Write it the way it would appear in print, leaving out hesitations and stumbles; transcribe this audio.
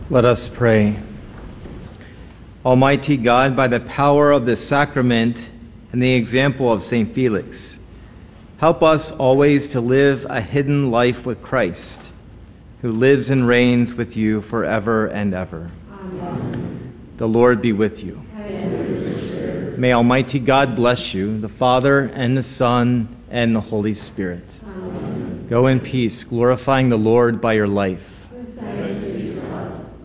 Let us pray. Almighty God, by the power of this sacrament and the example of St. Felix, help us always to live a hidden life with Christ, who lives and reigns with you forever and ever. Amen. The Lord be with you. And may Almighty God bless you, the Father and the Son and the Holy Spirit. Amen. Go in peace, glorifying the Lord by your life.